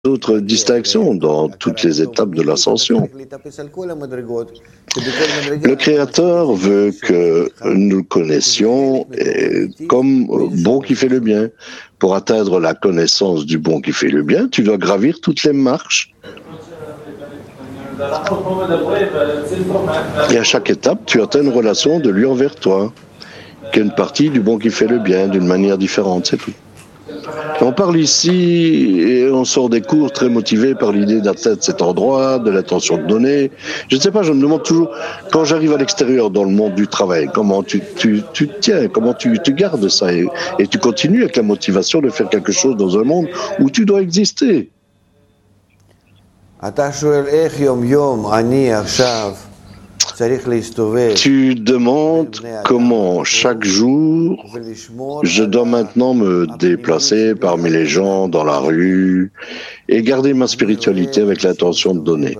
d'autres distinctions dans toutes les étapes de l'ascension. Le Créateur veut que nous le connaissions comme bon qui fait le bien. Pour atteindre la connaissance du bon qui fait le bien, tu dois gravir toutes les marches. Et à chaque étape, tu atteins une relation de lui envers toi, qui est une partie du bon qui fait le bien, d'une manière différente, c'est tout. On parle ici et on sort des cours très motivés par l'idée d'atteindre cet endroit, de l'attention donnée. Je ne sais pas, je me demande toujours, quand j'arrive à l'extérieur dans le monde du travail, comment tu tiens, comment tu gardes ça et tu continues avec la motivation de faire quelque chose dans un monde où tu dois exister. Tu demandes comment chaque jour je dois maintenant me déplacer parmi les gens dans la rue et garder ma spiritualité avec l'intention de donner.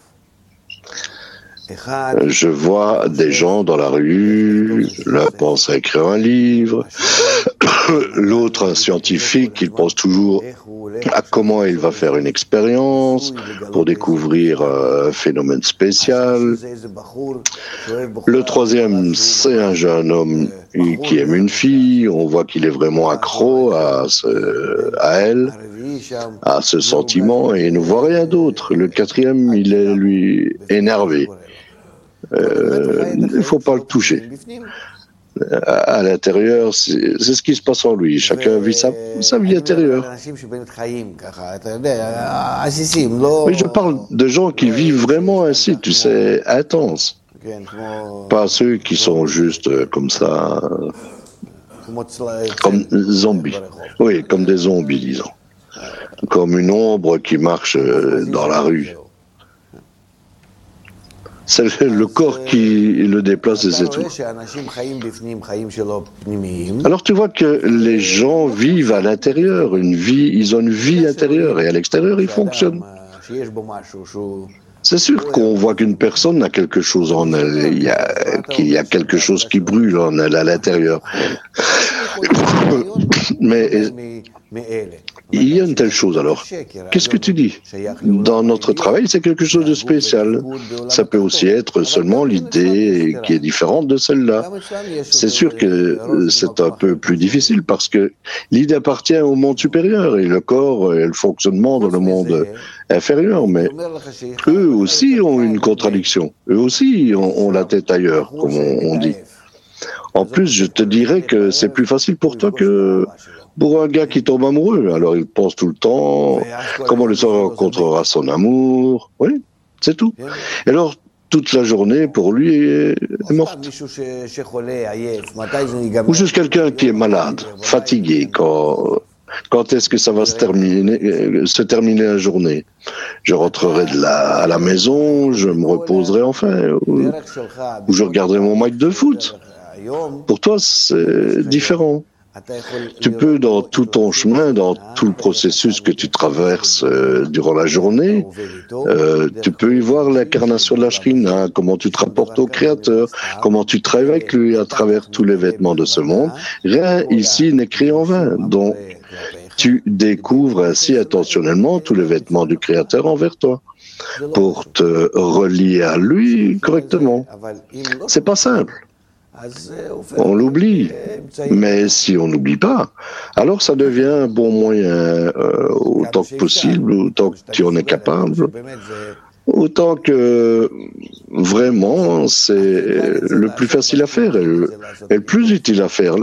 Je vois des gens dans la rue, l'un pense à écrire un livre, l'autre un scientifique, il pense toujours à comment il va faire une expérience pour découvrir un phénomène spécial. Le troisième, c'est un jeune homme qui aime une fille, on voit qu'il est vraiment accro à elle, à ce sentiment, et il ne voit rien d'autre. Le quatrième, il est, lui, énervé. Il ne faut pas le toucher. À l'intérieur, c'est ce qui se passe en lui. Chacun vit sa vie intérieure. Mais je parle de gens qui vivent vraiment ainsi, tu sais, intense. Pas ceux qui sont juste comme ça, comme zombies. Oui, comme des zombies, disons. Comme une ombre qui marche dans la rue. C'est le corps qui le déplace et c'est tout. Alors tu vois que les gens vivent à l'intérieur, ils ont une vie intérieure et à l'extérieur ils fonctionnent. C'est sûr qu'on voit qu'une personne a quelque chose en elle, qu'il y a quelque chose qui brûle en elle à l'intérieur. Mais il y a une telle chose alors. Qu'est-ce que tu dis? Dans notre travail, c'est quelque chose de spécial. Ça peut aussi être seulement l'idée qui est différente de celle-là. C'est sûr que c'est un peu plus difficile parce que l'idée appartient au monde supérieur et le corps et le fonctionnement dans le monde inférieur. Mais eux aussi ont une contradiction. Eux aussi ont la tête ailleurs, comme on dit. En plus, je te dirais que c'est plus facile pour toi que pour un gars qui tombe amoureux. Alors, il pense tout le temps comment le soir rencontrera son amour. Oui, c'est tout. Et alors, toute la journée, pour lui, est morte. Ou juste quelqu'un qui est malade, fatigué. Quand est-ce que ça va se terminer la journée? Je rentrerai à la maison, je me reposerai enfin, ou je regarderai mon match de foot. Pour toi, c'est différent. Tu peux, dans tout ton chemin, dans tout le processus que tu traverses durant la journée, tu peux y voir l'incarnation de la Shrina, comment tu te rapportes au Créateur, comment tu travailles avec lui à travers tous les vêtements de ce monde. Rien ici n'est créé en vain. Donc, tu découvres ainsi intentionnellement tous les vêtements du Créateur envers toi pour te relier à lui correctement. C'est pas simple. On l'oublie, mais si on n'oublie pas, alors ça devient un bon moyen autant que possible, autant que tu en es capable, autant que vraiment c'est le plus facile à faire et le plus utile à faire.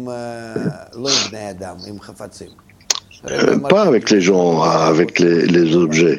Pas avec les gens, avec les objets.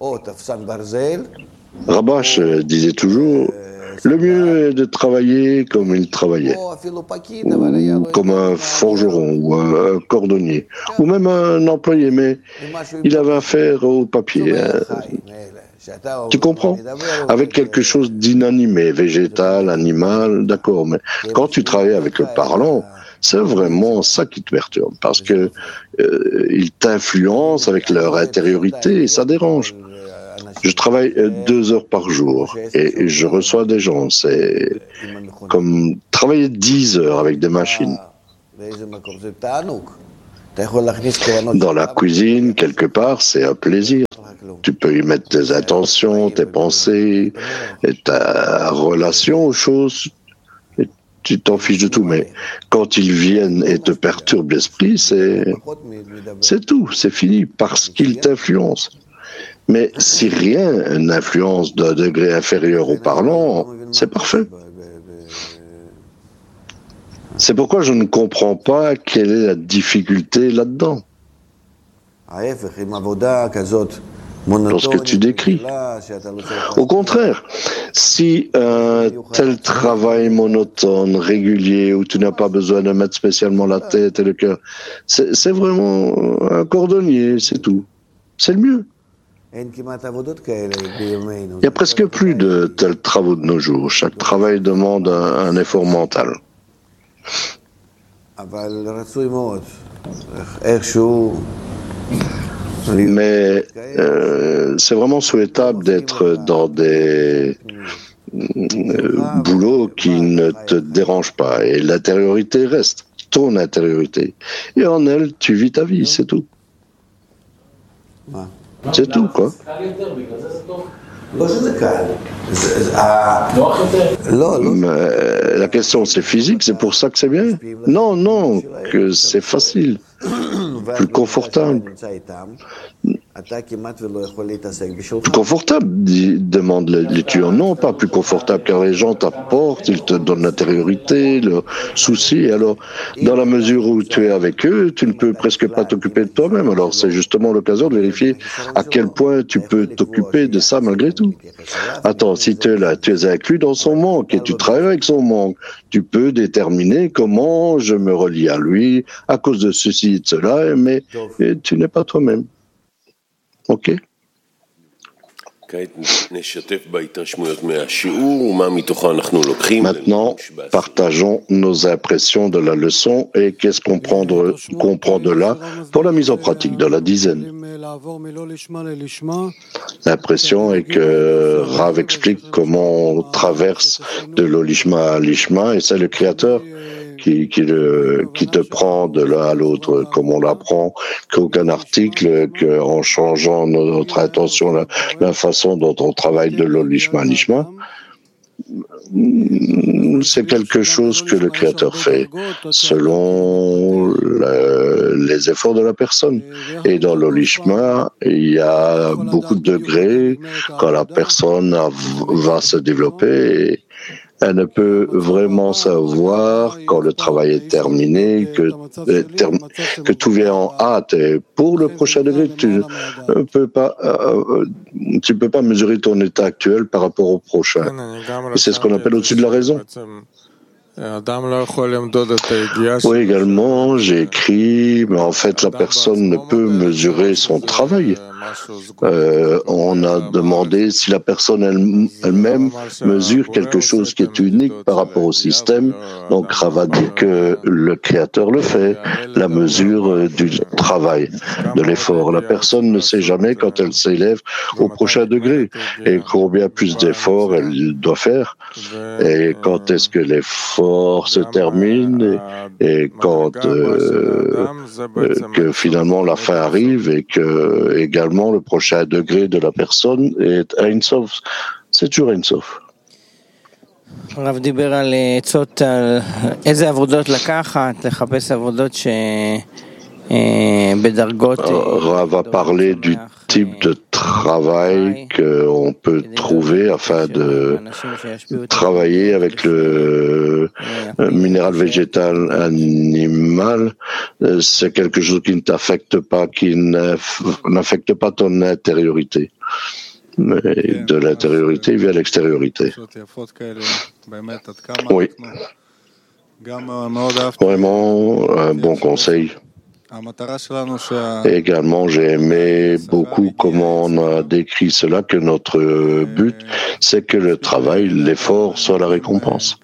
Rabash disait toujours, le mieux est de travailler comme il travaillait, comme un forgeron ou un cordonnier, ou même un employé, mais il avait affaire au papier. Tu comprends? Avec quelque chose d'inanimé, végétal, animal, d'accord, mais quand tu travailles avec le parlant, c'est vraiment ça qui te perturbe, parce que ils t'influencent avec leur intériorité et ça dérange. Je travaille 2 heures par jour et je reçois des gens. C'est comme travailler 10 heures avec des machines. Dans la cuisine, quelque part, c'est un plaisir. Tu peux y mettre tes intentions, tes pensées, et ta relation aux choses. Et tu t'en fiches de tout. Mais quand ils viennent et te perturbent l'esprit, c'est tout, c'est fini, parce qu'ils t'influencent. Mais si rien n'influence d'un degré inférieur au parlant, c'est parfait. C'est pourquoi je ne comprends pas quelle est la difficulté là-dedans. Dans ce que tu décris. Au contraire, si un tel travail monotone, régulier, où tu n'as pas besoin de mettre spécialement la tête et le cœur, c'est vraiment un cordonnier, c'est tout. C'est le mieux. Il n'y a presque plus de tels travaux de nos jours. Chaque travail demande un effort mental. Mais c'est vraiment souhaitable d'être dans des boulots qui ne te dérangent pas. Et l'intériorité reste, ton intériorité. Et en elle, tu vis ta vie, c'est tout. C'est tout, quoi. Mais la question, c'est physique, c'est pour ça que c'est bien. Non, que c'est facile, plus confortable. Plus confortable, demande l'étudiant. Non, pas plus confortable, car les gens t'apportent, ils te donnent l'intériorité, le souci. Alors, dans la mesure où tu es avec eux, tu ne peux presque pas t'occuper de toi-même. Alors, c'est justement l'occasion de vérifier à quel point tu peux t'occuper de ça malgré tout. Attends, si tu es là, tu es inclus dans son manque et tu travailles avec son manque, tu peux déterminer comment je me relie à lui à cause de ceci et de cela, mais tu n'es pas toi-même. Ok. Maintenant, partageons nos impressions de la leçon et qu'est-ce qu'on comprend de là pour la mise en pratique de la dizaine. L'impression est que Rav explique comment on traverse de l'olishma à l'ishma et c'est le Créateur qui te prend de l'un à l'autre, comme on l'apprend qu'aucun article, qu'en changeant notre intention, la façon dont on travaille de l'olishma à l'ishma, c'est quelque chose que le Créateur fait selon les efforts de la personne. Et dans l'olishma, il y a beaucoup de degrés quand la personne va se développer. Elle ne peut vraiment savoir quand le travail est terminé, que tout vient en hâte. Et pour le prochain degré, tu ne peux pas mesurer ton état actuel par rapport au prochain. Et c'est ce qu'on appelle au-dessus de la raison. Oui, également, j'ai écrit, mais en fait, la personne ne peut mesurer son travail. On a demandé si la personne elle-même mesure quelque chose qui est unique par rapport au système. Donc, Rava dit que le Créateur le fait, la mesure du travail, de l'effort. La personne ne sait jamais quand elle s'élève au prochain degré et combien plus d'efforts elle doit faire et quand est-ce que l'effort se termine et quand que finalement la fin arrive et que également le prochain degré de la personne est Ein Sof. C'est toujours Ein Sof. הרב דיבר על עצות, על איזה עבודות לקחת, לחפש עבודות בדרגות. Rav va parler du type de travail qu'on peut trouver afin de travailler avec le minéral végétal animal. C'est quelque chose qui ne t'affecte pas, qui n'affecte pas ton intériorité. Mais de l'intériorité vient l'extériorité. Oui. Vraiment un bon conseil. Et également, j'ai aimé beaucoup comment on a décrit cela, que notre but, c'est que le travail, l'effort soit la récompense.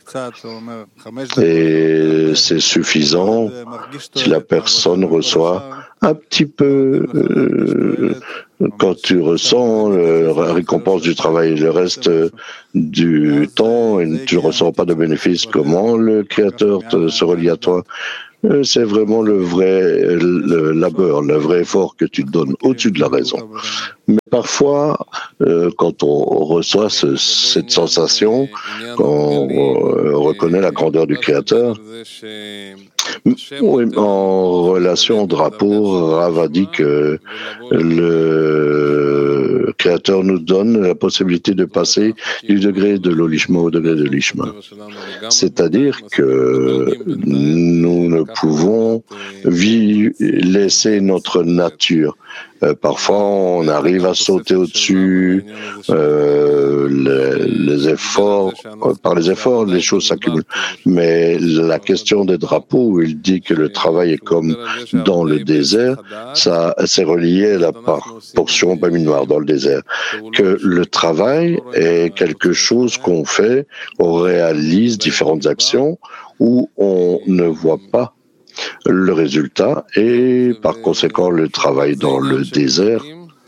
Et c'est suffisant si la personne reçoit un petit peu, quand tu ressens la récompense du travail, le reste du temps, et tu ne ressens pas de bénéfice, comment le Créateur se relie à toi? C'est vraiment le vrai labeur, le vrai effort que tu donnes au-dessus de la raison. Mais parfois, quand on reçoit cette sensation, quand on reconnaît la grandeur du Créateur, oui, en relation au drapeau, Rav a dit que le Créateur nous donne la possibilité de passer du degré de l'olishma au degré de l'ishma. C'est-à-dire que nous ne pouvons laisser notre nature. Parfois, on arrive à sauter au-dessus, les efforts, par les efforts, les choses s'accumulent. Mais la question des drapeaux, où il dit que le travail est comme dans le désert, ça, c'est relié à la portion Baminoire dans le désert. Que le travail est quelque chose qu'on fait, on réalise différentes actions où on ne voit pas le résultat et par conséquent le travail dans le désert.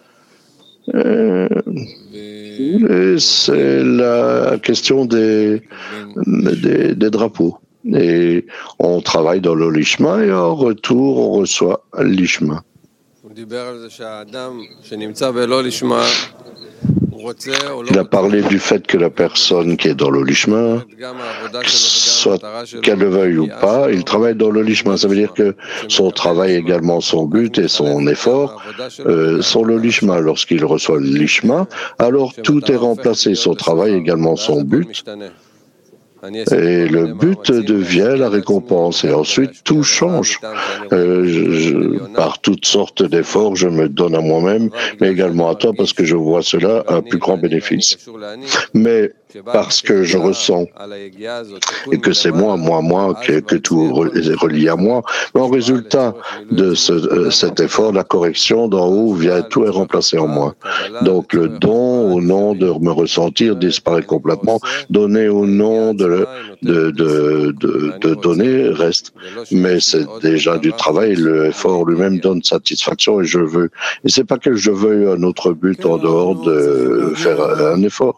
C'est la question des drapeaux. Et on travaille dans l'olishma et en retour on reçoit l'ishma. Il a parlé du fait que la personne qui est dans l'olishma, soit qu'elle le veuille ou pas, il travaille dans l'olishma. Ça veut dire que son travail également, son but et son effort sont l'olishma. Lorsqu'il reçoit l'ishma, alors tout est remplacé. Son travail également, son but. Et le but devient la récompense. Et ensuite, tout change. Par toutes sortes d'efforts, je me donne à moi-même, mais également à toi, parce que je vois cela un plus grand bénéfice. Mais parce que je ressens et que c'est moi, que tout est relié à moi. Mais en résultat de cet effort, la correction d'en haut vient, tout est remplacé en moi. Donc le don au nom de me ressentir disparaît complètement. Donner au nom de donner reste. Mais c'est déjà du travail. L'effort lui-même donne satisfaction et je veux. Et c'est pas que je veuille un autre but en dehors de faire un effort.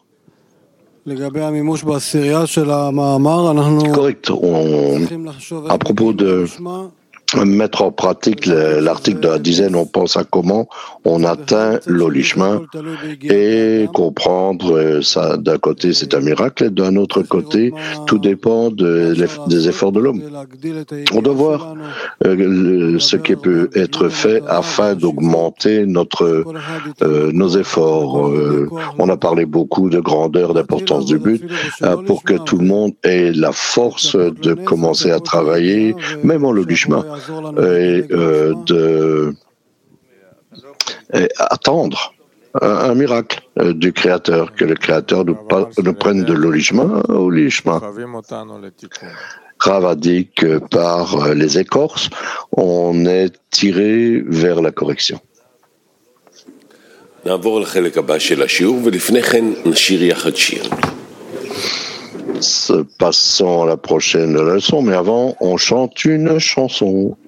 Correct. À propos de mettre en pratique l'article de la dizaine, on pense à comment on atteint l'olishma et comprendre ça. D'un côté, c'est un miracle, et d'un autre côté, tout dépend des efforts de l'homme. On doit voir ce qui peut être fait afin d'augmenter nos efforts. On a parlé beaucoup de grandeur, d'importance du but, pour que tout le monde ait la force de commencer à travailler, même en l'olishma. Et attendre un miracle du Créateur, que le Créateur nous prenne de l'olishma au lishma. Rav a dit que par les écorces, on est tiré vers la correction. Passons à la prochaine leçon, mais avant, on chante une chanson.